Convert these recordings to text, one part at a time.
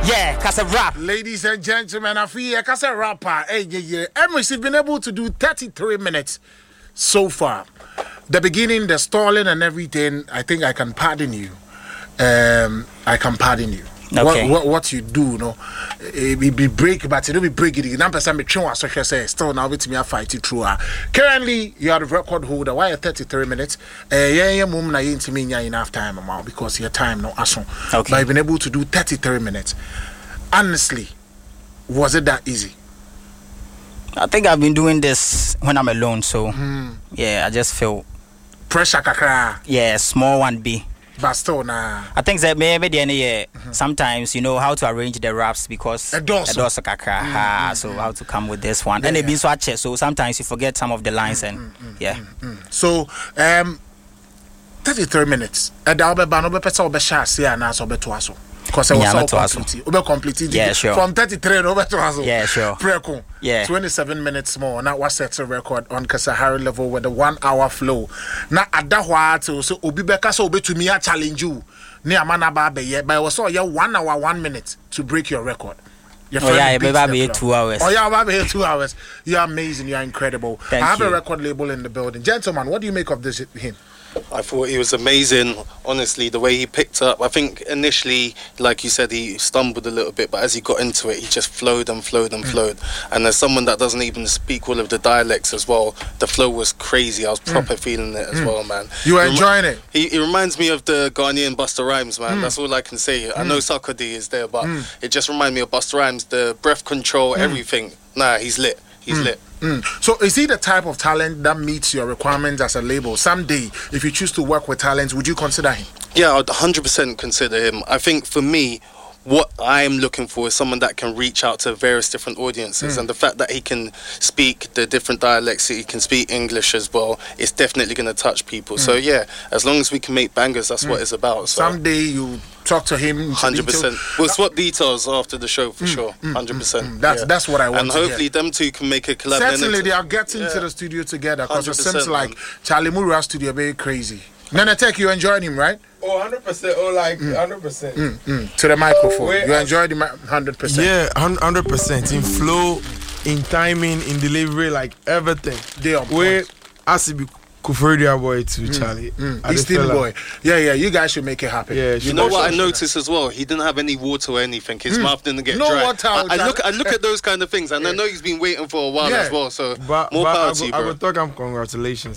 Yeah, cause a rap. Ladies and gentlemen, I feel like as a rapper, Emrys has been able to do 33 minutes so far. The beginning, the stalling and everything, I think I can pardon you. I can pardon you. Okay. What you do, no, it be break, but it don't be break it. Number some be trying to say still now with me a fight it through. Currently, you are the record holder. Why 33 minutes? Mum na into me enough time because your time no aso. Okay. But I've been able to do 33 minutes. Honestly, was it that easy? I think I've been doing this when I'm alone, so yeah, I just feel Pressure kakra. yeah, small one be. But still nah. I think that maybe the end sometimes you know how to arrange the raps because A dorsal. kakra, so how to come with this one. And it been swatch, so sometimes you forget some of the lines and yeah. So 33 minutes. Obe bano be pesa obe share say na so be to aso. Because I was so complete. Obe complete. Yeah, sure. From 33 obe to aso. Yeah, sure. Preko. Yeah. 27 minutes more. Now what sets a record on Kasahari level with the 1 hour flow. Now at that what so obi beka so obe to me a challenge you. Ne amana ba be ye, but I was so 1 hour 1 minute to break your record. Oh yeah, maybe 2 hours. Oh yeah, maybe 2 hours. You're amazing. You're incredible. Thank I have you. a record label in the building. Gentlemen, what do you make of this him? I thought he was amazing, honestly, the way he picked up. I think initially, like you said, he stumbled a little bit, but as he got into it, he just flowed and flowed and flowed. And as someone that doesn't even speak all of the dialects as well, the flow was crazy. I was proper feeling it as well, man. You were enjoying it? He reminds me of the Ghanaian Busta Rhymes, man. That's all I can say. I know Sarkodie is there, but it just reminds me of Busta Rhymes, the breath control, everything. Nah, he's lit. He's lit. So is he the type of talent that meets your requirements as a label? Someday, if you choose to work with talents, would you consider him? Yeah, I'd 100% consider him. I think for me, what I'm looking for is someone that can reach out to various different audiences, and the fact that he can speak the different dialects, he can speak English as well, it's definitely going to touch people. So yeah, as long as we can make bangers, that's what it's about. So. Someday you talk to him. 100%. We'll swap details after the show for sure. 100%. That's what I want. And to hopefully hear. them two can make a collab. Certainly they are getting to the studio together because it 100%, seems like man. Charlie Mura's studio very crazy. Nana Tech, you enjoyed him, right? Oh, 100%. Oh, like 100%. To the microphone. Wait, You enjoyed him 100%. Yeah, 100%. In flow, in timing, in delivery, like everything. They on Where point. Asibi Kufredia boy to Charlie. He's still boy. Yeah, you guys should make it happen. Yeah, You know what I noticed as well? He didn't have any water or anything. His mouth didn't get No dry. water, I look at those kind of things, and I know he's been waiting for a while Yeah. as well. So But more I power to you, I bro. will talk congratulations.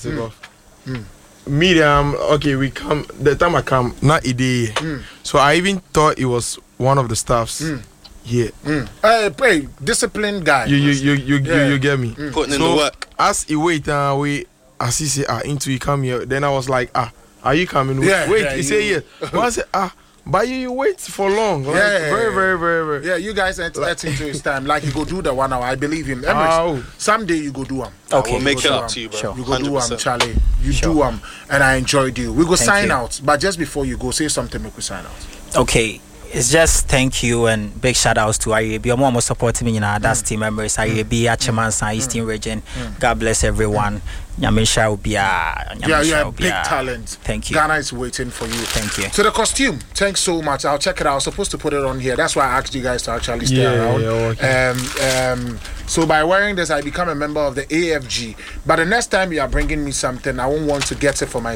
Medium, okay, we come, the time I come, not a day. So I even thought it was one of the staffs here. Hey, disciplined guy. You get me? Putting in So, the work. as he wait, as he say, into he come here, then I was like, are you coming? Yeah, wait, yeah, he say yes. But I said, but you wait for long. Like, very. Yeah, you guys let him to his time. Like, you go do the 1 hour. I believe him. Ow. Someday you go do him. Okay. We'll make go it do up 'em. to you, bro. Sure. You go do 100%. Charlie. You do and I enjoyed you. We go Thank sign you. out. But just before you go, say something. Make we sign out. Okay. It's just thank you and big shout outs to IAB. I'm almost supporting me now. That's team members, IAB, Achemansa, Eastern Region. God bless everyone. Nyamisha will be Yeah, you're a big talent. Thank you. Ghana is waiting for you. Thank you. So the costume, thanks so much. I'll check it out. I was supposed to put it on here. That's why I asked you guys to actually stay around. okay. So by wearing this, I become a member of the AFG. But the next time you are bringing me something, I won't want to get it for myself.